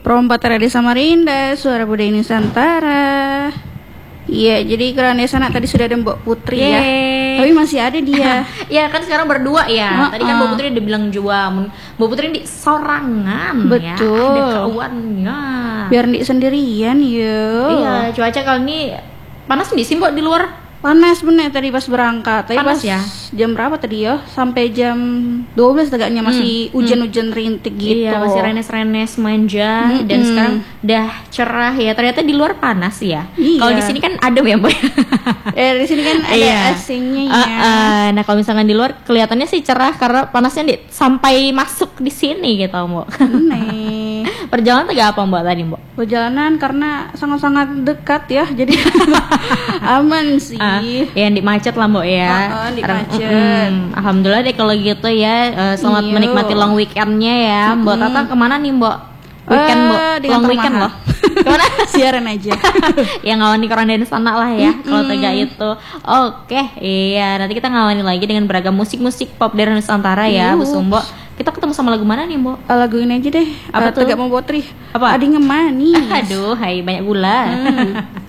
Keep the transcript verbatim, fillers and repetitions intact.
Perompak di Samarinda, suara budaya Nusantara. Iya, jadi kerana sana tadi sudah ada Mbak Putri ya. Tapi masih ada dia. Ya kan sekarang berdua ya. Uh-uh. Tadi kan Mbak Putri udah bilang jua. Mbak Putri di sorangan. Betul. Ya. Ada kawannya. Biar di sendirian ya. Iya, cuaca kali ini panas nih sih Mbak di luar. Panas bener tadi pas berangkat. Tapi Panas pas ya? jam berapa tadi ya? Sampai jam dua belas tegaknya masih Hmm, hujan-hujan rintik gitu. Iya, masih renes-renes manja. Mm-mm. Dan sekarang udah cerah ya. Ternyata di luar panas ya. Iya. Kalau di sini kan adem ya Mbak. Eh di sini kan ada Iya. asingnya ya. Uh, uh, nah kalau misalkan di luar kelihatannya sih cerah karena panasnya di, sampai masuk di sini gitu Mbak. Nih. Perjalanan tegak apa Mbak tadi Mbak? Perjalanan karena sangat-sangat dekat ya. Jadi aman sih. Uh, yang di macet lah Mbak ya. Uh-uh, di Sekarang, macet. mm, alhamdulillah deh kalau gitu ya. Uh, selamat Iyo. menikmati long weekendnya ya. Mbak Tata kemana nih Mbak? Weekend Mbak, Eh, di long kantor weekend Maha. loh. Kemana? Siaran aja. Yang ngawani koran dari sana lah ya. Kalau Tega itu. Oke, iya. Nanti kita ngawani lagi dengan beragam musik-musik pop dari Nusantara ya, Bu Yuh. Sumbo. Kita ketemu sama lagu mana nih Mbak? Eh, lagu ini aja deh. Apa Eh, tuh? Tegak mau Putri. Apa? Adi ngemanis. Aduh, hai banyak gula. Hmm.